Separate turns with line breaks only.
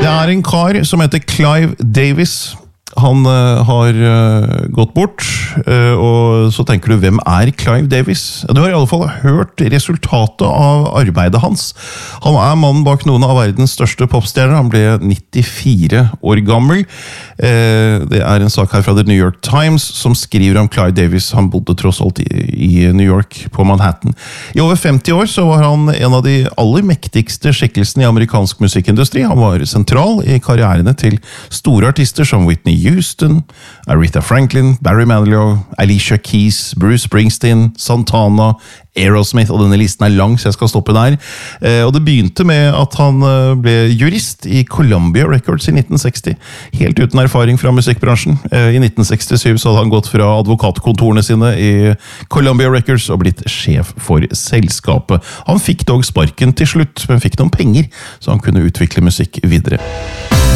Det en kar som heter Clive Davis. Han har gått bort, og så tenker du, hvem Clive Davis? Du har I alle fall hørt resultatet av arbeidet hans. Han mannen bak noen av verdens største popstjerner. Han ble 94 år gammel. Det en sak her fra The New York Times som skriver om Clive Davis. Han bodde tross alt I New York, på Manhattan. I over 50 år så var han en av de aller mektigste skikkelsene I amerikansk musikkindustri. Han var sentral I karrierene til store artister som Whitney Houston, Aretha Franklin, Barry Manilow, Alicia Keys, Bruce Springsteen, Santana, Aerosmith, og denne listen lang, så jeg skal stoppe der. Og det begynte med at han ble jurist I Columbia Records I 1960, helt uten erfaring fra musikkbransjen. I 1967 så hadde han gått fra advokatkontorene sine I Columbia Records og blitt sjef for selskapet. Han fikk dog sparken til slutt, men fikk noen penger, så han kunne utvikle musikk videre.